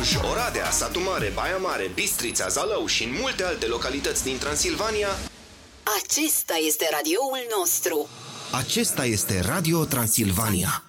Cluj, Oradea, Satu Mare, Baia Mare, Bistrița, Zalău și în multe alte localități din Transilvania. Acesta este radioul nostru. Acesta este Radio Transilvania.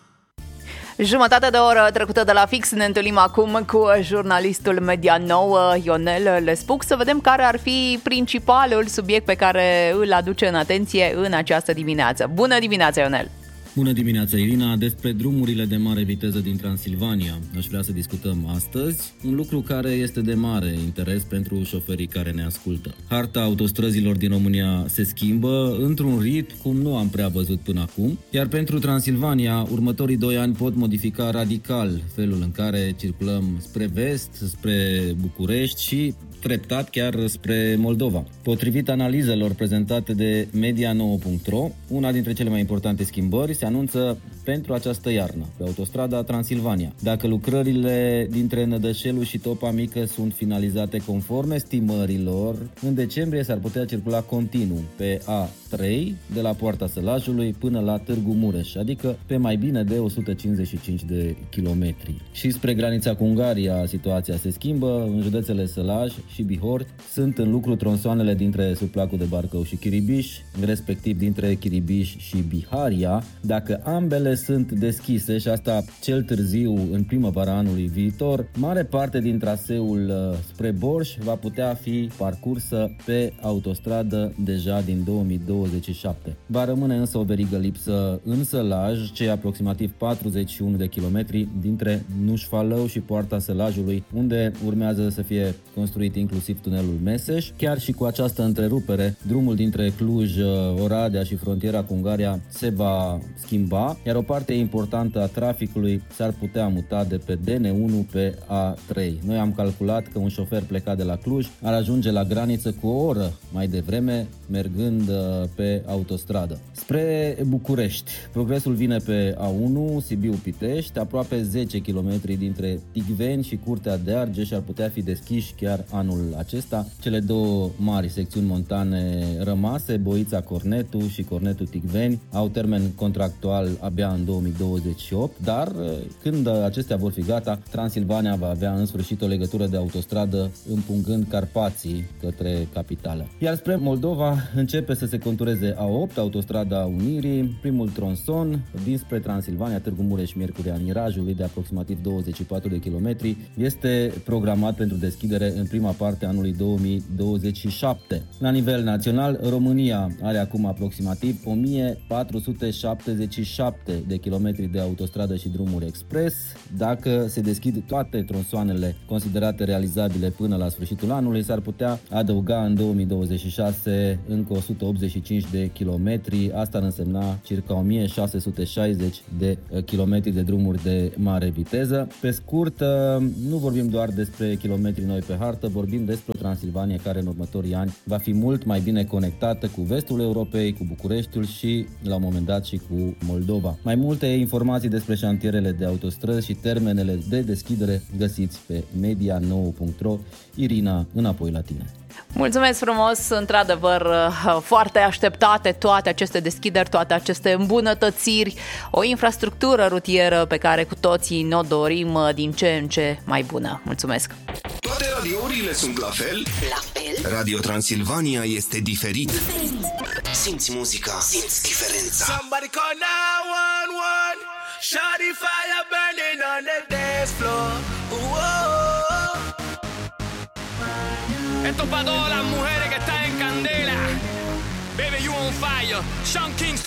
Jumătate de oră trecută de la fix, ne întâlnim acum cu jurnalistul Media Nouă, Ionel Lespuc, să vedem care ar fi principalul subiect pe care îl aduce în atenție în această dimineață. Bună dimineața, Ionel! Bună dimineața, Irina! Despre drumurile de mare viteză din Transilvania aș vrea să discutăm astăzi, un lucru care este de mare interes pentru șoferii care ne ascultă. Harta autostrăzilor din România se schimbă într-un ritm cum nu am prea văzut până acum, iar pentru Transilvania următorii 2 ani pot modifica radical felul în care circulăm spre vest, spre București și treptat chiar spre Moldova. Potrivit analizelor prezentate de medianouă.ro, una dintre cele mai importante schimbări se anunță pentru această iarnă, pe autostrada Transilvania. Dacă lucrările dintre Nădășelu și Topa Mică sunt finalizate conform estimărilor, în decembrie s-ar putea circula continuu pe A3 de la Poarta Sălajului până la Târgu Mureș, adică pe mai bine de 155 de kilometri. Și spre granița cu Ungaria situația se schimbă, în județele Sălaj și Bihor sunt în lucru tronsoanele dintre Suplacul de Barcău și Chiribiș, respectiv dintre Chiribiș și Biharia. Dacă ambele sunt deschise, și asta cel târziu în primăvara anului viitor, mare parte din traseul spre Borș va putea fi parcursă pe autostradă deja din 2027. Va rămâne însă o verigă lipsă în Sălaj, cei aproximativ 41 de kilometri dintre Nușfalău și Poarta Sălajului, unde urmează să fie construit inclusiv tunelul Meseș. Chiar și cu această întrerupere, drumul dintre Cluj, Oradea și frontiera cu Ungaria se va schimba, iar o parte importantă a traficului s-ar putea muta de pe DN1 pe A3. Noi am calculat că un șofer plecat de la Cluj ar ajunge la graniță cu o oră mai devreme, mergând pe autostradă. Spre București, progresul vine pe A1 Sibiu-Pitești, aproape 10 km dintre Ticveni și Curtea de Argeș ar putea fi deschiși chiar anul acesta. Cele 2 mari secțiuni montane rămase, Boița-Cornetu și Cornetu-Ticveni, au termen contractual abia în 2028, dar când acestea vor fi gata, Transilvania va avea în sfârșit o legătură de autostradă împungând Carpații către capitală. Iar spre Moldova începe să se contureze A8, autostrada Unirii, primul tronson dinspre Transilvania, Târgu Mureș-Miercurea Mirajului de aproximativ 24 de kilometri este programat pentru deschidere în prima parte a anului 2027. La nivel național, România are acum aproximativ 1477 de kilometri de autostradă și drumuri expres. Dacă se deschid toate tronsoanele considerate realizabile până la sfârșitul anului, s-ar putea adăuga în 2026 încă 185 de kilometri. Asta ar însemna circa 1660 de kilometri de drumuri de mare viteză. Pe scurt, nu vorbim doar despre kilometri noi pe hartă, vorbim despre o Transilvania care în următorii ani va fi mult mai bine conectată cu vestul Europei, cu Bucureștiul și la un moment dat și cu Moldova. Mai multe informații despre șantierele de autostrăzi și termenele de deschidere găsiți pe medianouă.ro. Irina, înapoi la tine. Mulțumesc frumos, într-adevăr foarte așteptate toate aceste deschideri, toate aceste îmbunătățiri, o infrastructură rutieră pe care cu toții ne-o dorim din ce în ce mai bună. Mulțumesc! Toate radiourile sunt la fel? La fel? Radio Transilvania este diferit. Simți muzica, simți diferența. Somebody call 911. Shawty fire burning on the dance floor. Esto es para todas las mujeres que están en candela. Baby, you on fire. Sean Kingston.